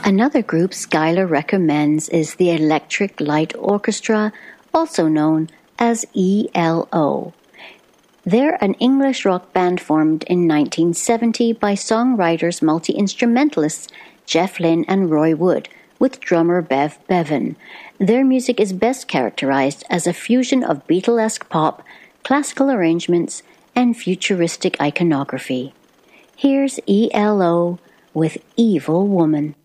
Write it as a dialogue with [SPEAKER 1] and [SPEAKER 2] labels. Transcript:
[SPEAKER 1] Another group Schuyler recommends is the Electric Light Orchestra, also known as ELO. They're an English rock band formed in 1970 by songwriters multi-instrumentalists Jeff Lynne and Roy Wood, with drummer Bev Bevan. Their music is best characterized as a fusion of Beatlesque pop, classical arrangements, and futuristic iconography. Here's ELO with Evil Woman.